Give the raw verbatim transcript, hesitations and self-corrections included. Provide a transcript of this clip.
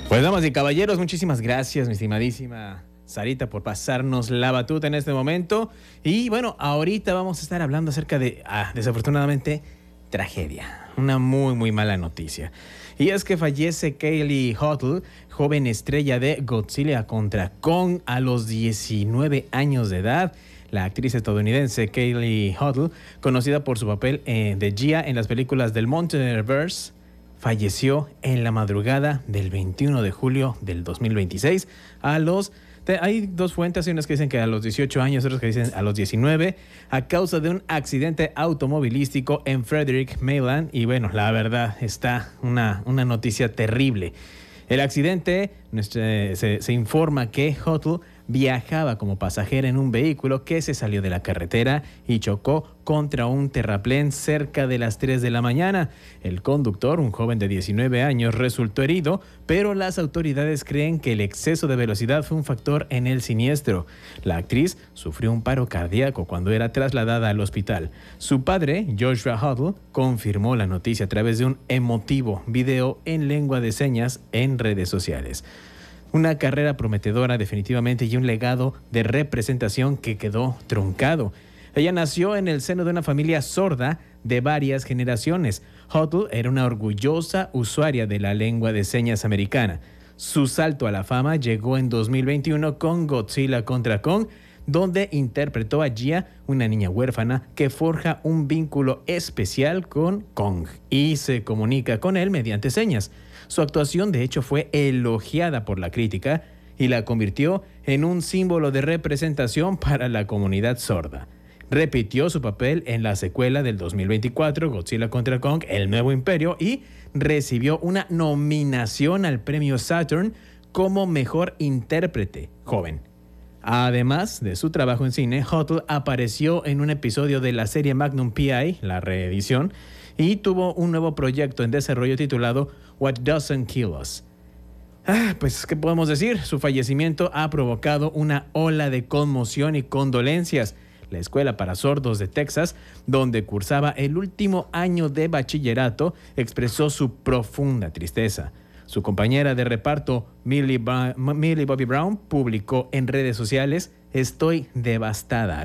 Pues damas y caballeros, muchísimas gracias, mi estimadísima Sarita, por pasarnos la batuta en este momento. Y bueno, ahorita vamos a estar hablando acerca de, ah, desafortunadamente, tragedia. Una muy, muy mala noticia. Y es que fallece Kaylee Hottle, joven estrella de Godzilla contra Kong a los diecinueve años de edad. La actriz estadounidense Kaylee Hottle, conocida por su papel eh, de Gia en las películas del Monsterverse, falleció en la madrugada del veintiuno de julio del dos mil veintiséis a los... Te, hay dos fuentes, hay unas que dicen que a los dieciocho años, otras que dicen a los diecinueve, a causa de un accidente automovilístico en Frederick, Maryland. Y bueno, la verdad está una, una noticia terrible. El accidente, se, se informa que Hottle viajaba como pasajera en un vehículo que se salió de la carretera y chocó contra un terraplén cerca de las tres de la mañana. El conductor, un joven de diecinueve años, resultó herido, pero las autoridades creen que el exceso de velocidad fue un factor en el siniestro. La actriz sufrió un paro cardíaco cuando era trasladada al hospital. Su padre, Joshua Hottle, confirmó la noticia a través de un emotivo video en lengua de señas en redes sociales. Una carrera prometedora definitivamente y un legado de representación que quedó truncado. Ella nació en el seno de una familia sorda de varias generaciones. Hottle era una orgullosa usuaria de la lengua de señas americana. Su salto a la fama llegó en dos mil veintiuno con Godzilla contra Kong, donde interpretó a Gia, una niña huérfana que forja un vínculo especial con Kong y se comunica con él mediante señas. Su actuación, de hecho, fue elogiada por la crítica y la convirtió en un símbolo de representación para la comunidad sorda. Repitió su papel en la secuela del dos mil veinticuatro, Godzilla contra Kong, El Nuevo Imperio, y recibió una nominación al premio Saturn como mejor intérprete joven. Además de su trabajo en cine, Hottle apareció en un episodio de la serie Magnum P I, la reedición, y tuvo un nuevo proyecto en desarrollo titulado What Doesn't Kill Us. Ah, pues, ¿qué podemos decir? Su fallecimiento ha provocado una ola de conmoción y condolencias. La Escuela para Sordos de Texas, donde cursaba el último año de bachillerato, expresó su profunda tristeza. Su compañera de reparto, Millie, ba- Millie Bobby Brown, publicó en redes sociales: "Estoy devastada.